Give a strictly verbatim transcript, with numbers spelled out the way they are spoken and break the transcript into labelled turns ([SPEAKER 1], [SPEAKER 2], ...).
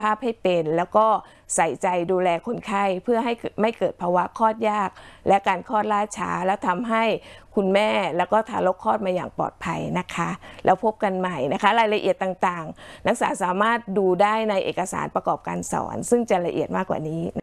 [SPEAKER 1] ภาพให้เป็นแล้วก็ใส่ใจดูแลคนไข้เพื่อให้ไม่เกิดภาวะคลอดยากและการคลอดล่าช้าแล้วทำให้คุณแม่แล้วก็ทารกคลอดมาอย่างปลอดภัยนะคะแล้วพบกันใหม่นะคะรายละเอียดต่างๆนักศึกษาสามารถดูได้ในเอกสารประกอบการสอนซึ่งจะละเอียดมากกว่านี้